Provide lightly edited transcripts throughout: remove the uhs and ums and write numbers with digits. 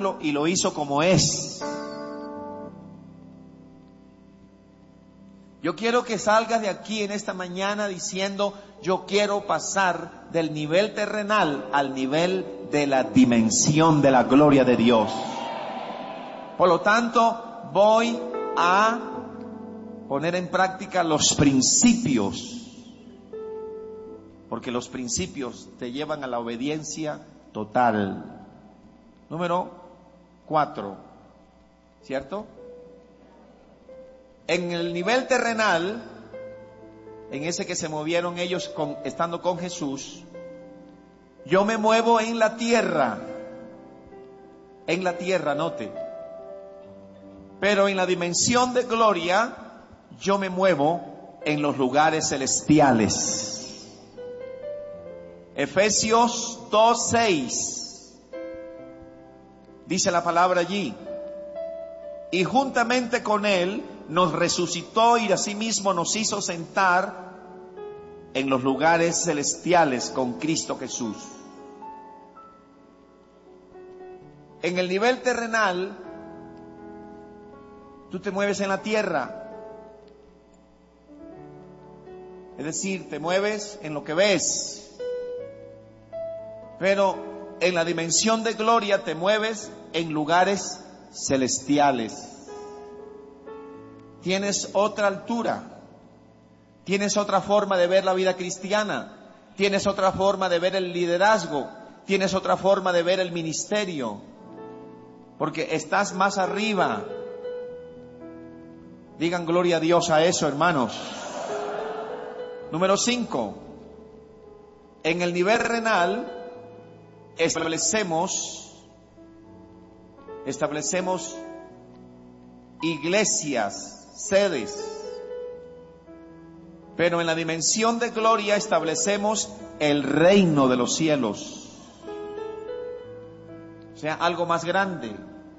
imaginarlo y lo hizo como es. Yo quiero que salgas de aquí en esta mañana diciendo: yo quiero pasar del nivel terrenal al nivel de la dimensión de la gloria de Dios. Por lo tanto, voy a poner en práctica los principios, porque los principios te llevan a la obediencia total. Número 4, ¿cierto? En el nivel terrenal, en ese que se movieron ellos estando con Jesús, yo me muevo en la tierra, note. Pero en la dimensión de gloria, yo me muevo en los lugares celestiales. Efesios 2:6 dice la palabra allí: y juntamente con Él nos resucitó y asimismo nos hizo sentar en los lugares celestiales con Cristo Jesús. En el nivel terrenal, tú te mueves en la tierra. Es decir, te mueves en lo que ves. Pero en la dimensión de gloria te mueves en lugares celestiales. Tienes otra altura, tienes otra forma de ver la vida cristiana, tienes otra forma de ver el liderazgo, tienes otra forma de ver el ministerio, porque estás más arriba. Digan gloria a Dios a eso, hermanos. Número 5. En el nivel renal establecemos iglesias, sedes. Pero en la dimensión de gloria establecemos el reino de los cielos. O sea, algo más grande.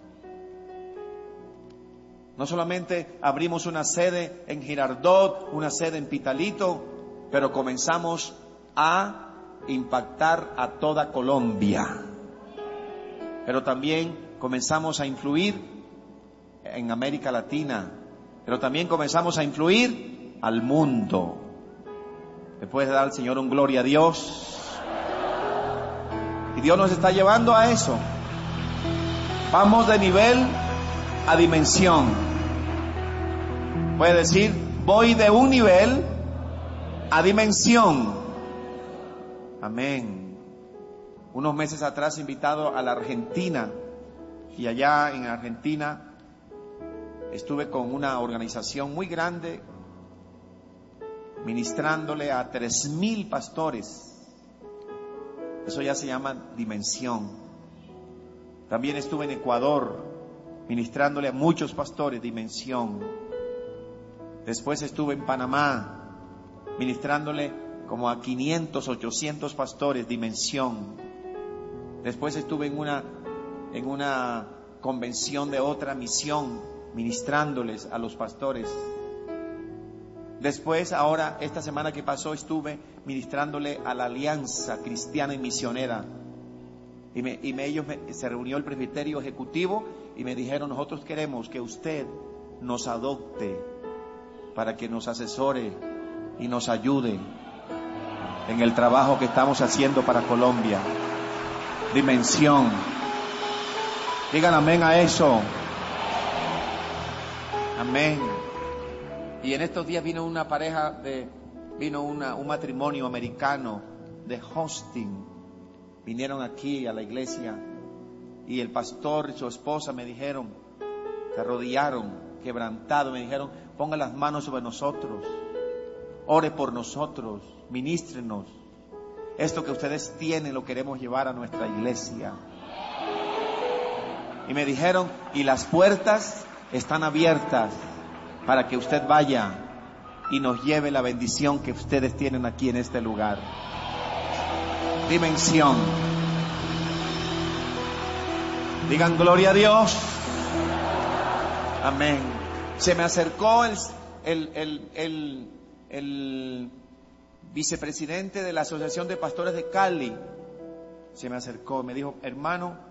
No solamente abrimos una sede en Girardot, una sede en Pitalito, pero comenzamos a impactar a toda Colombia. Pero también comenzamos a influir en América Latina, pero también comenzamos a influir al mundo. ¿Le puedes dar al Señor un gloria a Dios? Y Dios nos está llevando a eso. Vamos de nivel a dimensión. Puede decir: voy de un nivel a dimensión. Amén. Unos meses atrás invitado a la Argentina, y allá en Argentina estuve con una organización muy grande ministrándole a 3,000 pastores. Eso ya se llama dimensión. También estuve en Ecuador ministrándole a muchos pastores, dimensión. Después estuve en Panamá ministrándole como a 500, 800 pastores, dimensión. Después estuve en una convención de otra misión, ministrándoles a los pastores. Después, ahora, esta semana que pasó, estuve ministrándole a la Alianza Cristiana y Misionera. Se reunió el presbiterio ejecutivo y me dijeron: nosotros queremos que usted nos adopte para que nos asesore y nos ayude en el trabajo que estamos haciendo para Colombia. Dimensión. Digan amén a eso. Amén. Y en estos días vino una pareja un matrimonio americano de Austin. Vinieron aquí a la iglesia y el pastor y su esposa me dijeron, se arrodillaron, quebrantados, me dijeron: ponga las manos sobre nosotros, ore por nosotros, ministrenos. Esto que ustedes tienen lo queremos llevar a nuestra iglesia. Y me dijeron: y las puertas están abiertas para que usted vaya y nos lleve la bendición que ustedes tienen aquí en este lugar. Dimensión. Digan gloria a Dios. Amén. Se me acercó el vicepresidente de la Asociación de Pastores de Cali. Se me acercó, me dijo: hermano,